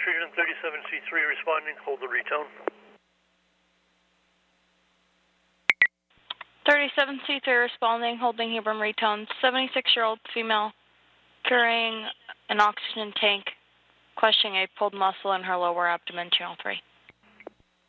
Nitrogen 37C3 responding, hold the retone. 37C3 responding, holding Hebron retone. 76-year-old female carrying an oxygen tank, questioning a pulled muscle in her lower abdomen, channel 3.